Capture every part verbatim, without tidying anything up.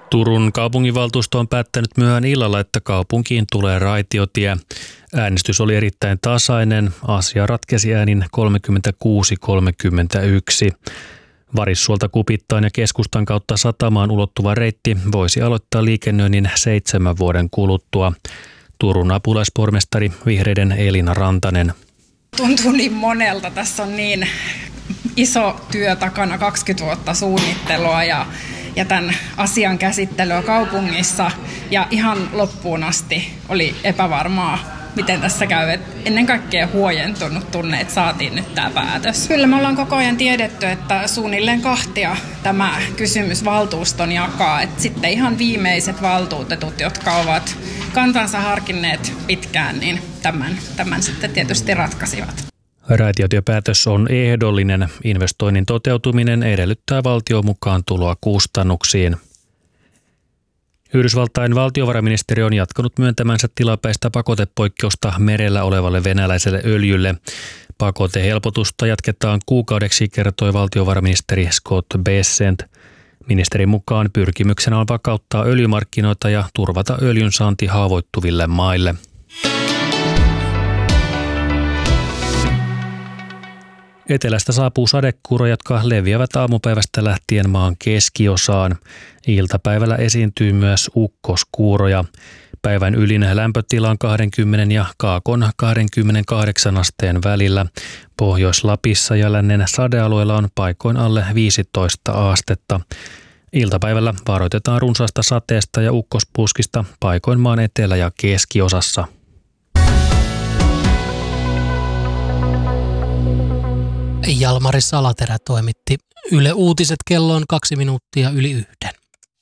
Turun kaupunginvaltuusto on päättänyt myöhään illalla, että kaupunkiin tulee raitiotie. Äänestys oli erittäin tasainen. Asia ratkesi äänin kolmekymmentäkuusi kolmekymmentäyksi. Varissuolta Kupittaan ja keskustan kautta satamaan ulottuva reitti voisi aloittaa liikennöinnin seitsemän vuoden kuluttua. Turun apulaispormestari vihreiden Elina Rantanen. Tuntuu niin monelta. Tässä on niin iso työ takana, kaksikymmentä vuotta suunnittelua ja, ja tämän asian käsittelyä kaupungissa. Ja ihan loppuun asti oli epävarmaa, miten tässä käy. Et ennen kaikkea huojentunut tunne, että saatiin nyt tämä päätös. Kyllä me ollaan koko ajan tiedetty, että suunnilleen kahtia tämä kysymys valtuuston jakaa. Et sitten ihan viimeiset valtuutetut, jotka ovat kantansa harkinneet pitkään, niin tämän, tämän sitten tietysti ratkaisivat. Raitiotiepäätös on ehdollinen. Investoinnin toteutuminen edellyttää valtion mukaan tuloa kustannuksiin. Yhdysvaltain valtiovarainministeriö on jatkanut myöntämänsä tilapäistä pakotepoikkeusta merellä olevalle venäläiselle öljylle. Pakotehelpotusta jatketaan kuukaudeksi, kertoi valtiovarainministeri Scott Bessent. Ministerin mukaan pyrkimyksenä on vakauttaa öljymarkkinoita ja turvata öljyn saanti haavoittuville maille. Etelästä saapuu sadekuuroja, jotka leviävät aamupäivästä lähtien maan keskiosaan. Iltapäivällä esiintyy myös ukkoskuuroja. Päivän ylin lämpötila on kaksikymmentä ja kaakon kaksikymmentäkahdeksan asteen välillä. Pohjois-Lapissa ja lännen sadealueella on paikoin alle viisitoista astetta. Iltapäivällä varoitetaan runsaasta sateesta ja ukkospuskista paikoin maan etelä- ja keskiosassa. Jalmari Salaterä toimitti Yle Uutiset kelloon kaksi minuuttia yli yhden.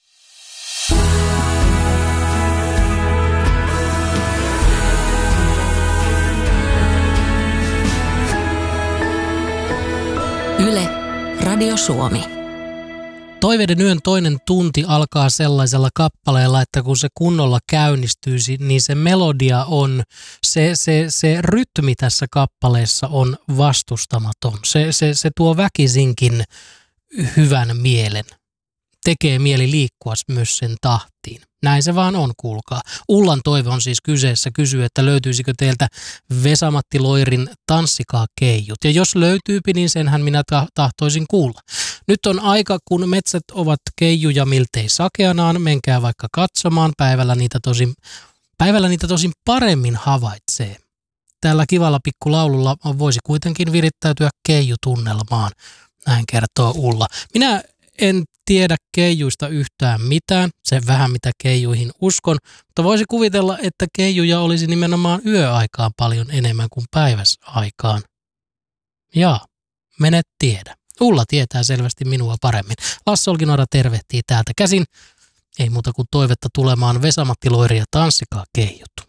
Yle, Radio Suomi. Toiveiden yön toinen tunti alkaa sellaisella kappaleella, että kun se kunnolla käynnistyy, niin se melodia on, se, se, se rytmi tässä kappaleessa on vastustamaton. Se, se, se tuo väkisinkin hyvän mielen. Tekee mieli liikkua myös sen tahtiin. Näin se vaan on, kuulkaa. Ullan toive on siis kyseessä. Kysyy, että löytyisikö teiltä Vesa-Matti Loirin Tanssikaa keijut. Ja jos löytyypi, niin senhän minä tahtoisin kuulla. Nyt on aika, kun metsät ovat keijuja miltei sakeanaan. Menkää vaikka katsomaan. Päivällä niitä tosin, päivällä niitä tosin paremmin havaitsee. Tällä kivalla pikkulaululla voisi kuitenkin virittäytyä keijutunnelmaan. Näin kertoo Ulla. Minä en tiedä keijuista yhtään mitään, sen vähän mitä keijuihin uskon, mutta voisi kuvitella, että keijuja olisi nimenomaan yöaikaan paljon enemmän kuin päiväsaikaan. Jaa, mene tiedä. Ulla tietää selvästi minua paremmin. Lasse Olkinoira tervehtii täältä käsin. Ei muuta kuin toivetta tulemaan Vesa-Matti Loiri ja Tanssikaa keijut.